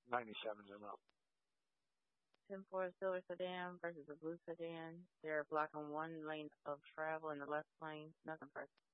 97s and up. 10-4 silver sedan versus a blue sedan. They're blocking one lane of travel in the left lane. Nothing personal.